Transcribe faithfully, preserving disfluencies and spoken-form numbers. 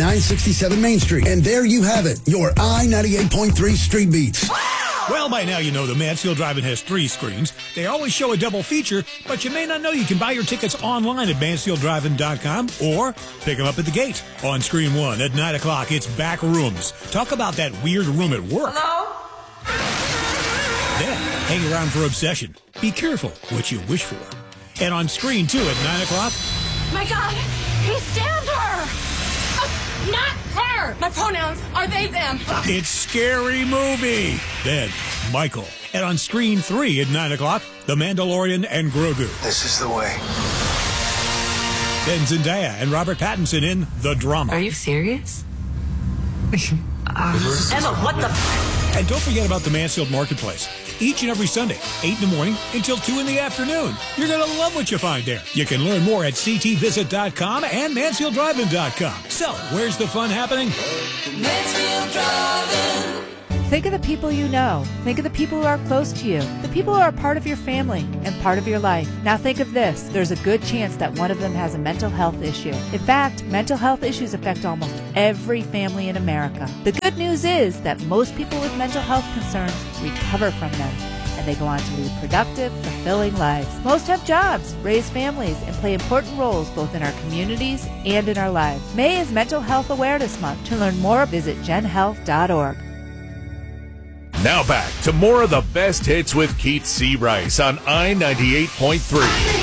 nine sixty-seven Main Street. And there you have it, your I ninety-eight point three Street Beats. Well, by now you know the Mansfield Drive-In has three screens. They always show a double feature, but you may not know you can buy your tickets online at mansfield drive in dot com or pick them up at the gate. On screen one at nine o'clock, it's Back Rooms. Talk about that weird room at work. Hello? Then, hang around for Obsession. Be careful what you wish for. And on screen two at nine o'clock... My God, he stabbed her! Uh, not her! My pronouns are they, them. It's Scary Movie. Then, Michael. And on screen three at nine o'clock, The Mandalorian and Grogu. This is the way. Then Zendaya and Robert Pattinson in The Drama. Are you serious? uh, Emma, what the... And don't forget about the Mansfield Marketplace. Each and every Sunday, eight in the morning until two in the afternoon. You're going to love what you find there. You can learn more at c t visit dot com and mansfield drive in dot com. So, where's the fun happening? Mansfield Drive-In. Think of the people you know. Think of the people who are close to you. The people who are part of your family and part of your life. Now think of this. There's a good chance that one of them has a mental health issue. In fact, mental health issues affect almost every family in America. The good news is that most people with mental health concerns recover from them, and they go on to lead productive, fulfilling lives. Most have jobs, raise families, and play important roles both in our communities and in our lives. May is Mental Health Awareness Month. To learn more, visit gen health dot org. Now back to more of the best hits with Keith C. Rice on I ninety-eight point three.